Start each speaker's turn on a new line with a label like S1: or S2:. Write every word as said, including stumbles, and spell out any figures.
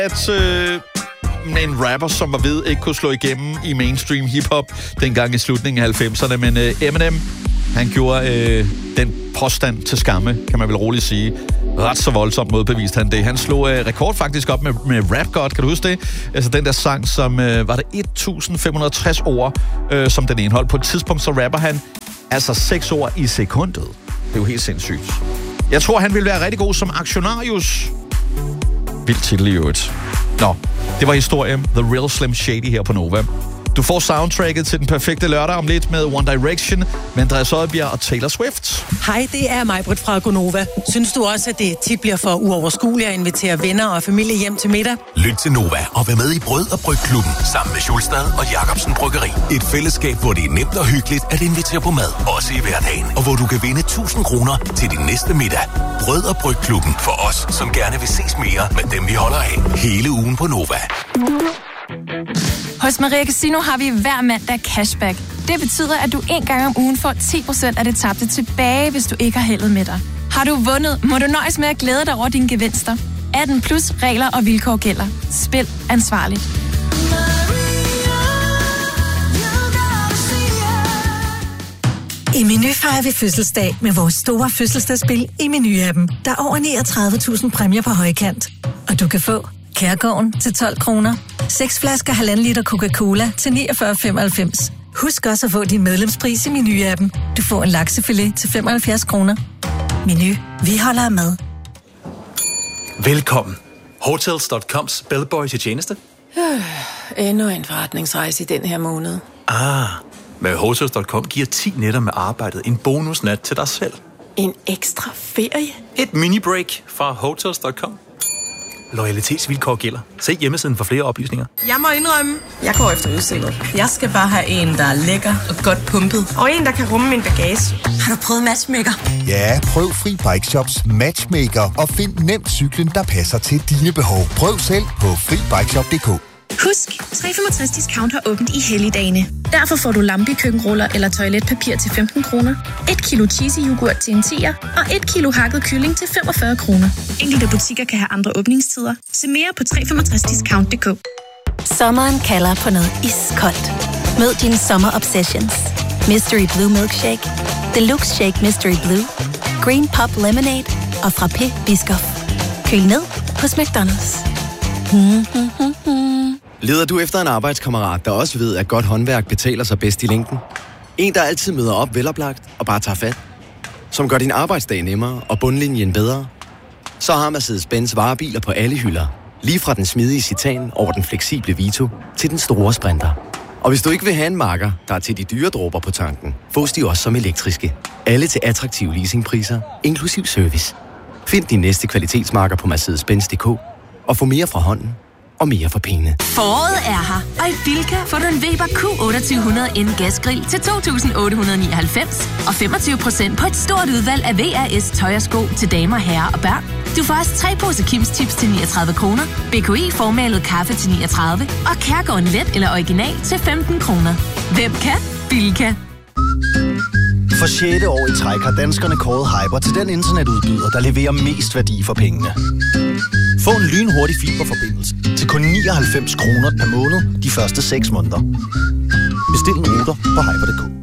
S1: at øh, en rapper, som var ved, ikke kunne slå igennem i mainstream hiphop dengang i slutningen af halvfemserne, men øh, Eminem, han gjorde øh, den påstand til skamme, kan man vel roligt sige. Ret så voldsomt modbeviste han det. Han slog øh, rekord faktisk op med, med Rap God, kan du huske det? Altså den der sang, som øh, var det et tusind fem hundrede og tres ord, øh, som den indholdt. På et tidspunkt, så rapper han altså seks ord i sekundet. Det er jo helt sindssygt. Jeg tror, han ville være rigtig god som aktionarius. Vildt titel i øvrigt. Nå, det var historien. The Real Slim Shady her på Nova. Du får soundtracket til den perfekte lørdag om lidt med One Direction, med Andreas Oddbjerg og Taylor Swift.
S2: Hej, det er Majbrit fra Gonova. Synes du også, at det tit bliver for uoverskueligt at invitere venner og familie hjem til middag?
S3: Lyt til Nova og vær med i Brød- og Brygklubben sammen med Schulstad og Jacobsen Bryggeri. Et fællesskab, hvor det er nemt og hyggeligt at invitere på mad, også i hverdagen. Og hvor du kan vinde tusind kroner til din næste middag. Brød- og Brygklubben for os, som gerne vil ses mere med dem, vi holder af. Hele ugen på Nova.
S4: Hos Maria Casino har vi hver mandag cashback. Det betyder, at du en gang om ugen får ti procent af det tabte tilbage, hvis du ikke har heldet med dig. Har du vundet, må du nøjes med at glæde dig over dine gevinster. atten plus regler og vilkår gælder. Spil ansvarligt.
S5: I Meny fejrer vi fødselsdag med vores store fødselsdagsspil i Meny-appen. Der er over niogtredive tusind præmier på højkant. Og du kan få Kærgården til tolv kroner, seks flasker halvanden liter Coca-Cola til niogfyrre femoghalvfems. Husk også at få din medlemspris i Meny-appen. Du får en laksefilet til femoghalvfjerds kroner. Meny. Vi holder af mad.
S6: Velkommen. Hotels punktum coms bellboy til tjeneste.
S2: Øh, endnu en forretningsrejse i den her måned.
S6: Ah, med Hotels punktum com giver ti nætter med arbejdet en bonusnat til dig selv.
S2: En ekstra ferie?
S6: Et mini-break fra Hotels punktum com. Loyalitetsvilkår gælder. Se hjemmesiden for flere oplysninger.
S7: Jeg må indrømme, jeg går efter udseende. Jeg skal bare have en, der er lækker og godt pumpet. Og en, der kan rumme min bagage.
S5: Har du prøvet Matchmaker?
S8: Ja, prøv Fri Bike Shops Matchmaker og find nemt cyklen, der passer til dine behov. Prøv selv på fri bike shop punktum d k.
S9: Husk, tre komma femogtres discount har åbent i helligdagene. Derfor får du Lambi køkkenruller eller toiletpapir til femten kroner, et kilo cheesy yoghurt til en tier og et kilo hakket kylling til femogfyrre kroner. Enkelte butikker kan have andre åbningstider. Se mere på tre komma femogtres discount punktum d k.
S5: Sommeren kalder på noget iskoldt. Mød dine sommer obsessions. Mystery Blue Milkshake, Deluxe Shake Mystery Blue, Green Pop Lemonade og Frappé Biscoff. Køl ned hos McDonald's. Hmm, hmm, hmm, hmm.
S10: Leder du efter en arbejdskammerat, der også ved, at godt håndværk betaler sig bedst i længden? En, der altid møder op veloplagt og bare tager fat? Som gør din arbejdsdag nemmere og bundlinjen bedre? Så har Mercedes-Benz varebiler på alle hylder. Lige fra den smidige Citan over den fleksible Vito til den store Sprinter. Og hvis du ikke vil have en makker, der er til de dyre dråber på tanken, fås de også som elektriske. Alle til attraktive leasingpriser, inklusiv service. Find din næste kvalitetsmarker på Mercedes Benz punktum d k og få mere fra hånden og mere for pengene.
S11: Foråret er her, og i Bilka får du en Weber Q otteogtyve hundrede N gasgrill til to tusind otte hundrede nioghalvfems og femogtyve procent på et stort udvalg af V R S tøj og sko til damer, herrer og børn. Du får også tre poser Kims Chips til niogtredive kroner, B K I formalet kaffe til niogtredive og Kærgården let eller original til femten kroner. Hvem kan? Bilka.
S12: For sjette år i træk har danskerne kåret Hyper til den internetudbyder, der leverer mest værdi for pengene. Få en lynhurtig fiberforbindelse til kun nioghalvfems kroner per måned de første seks måneder. Bestil en router på hyper punktum d k.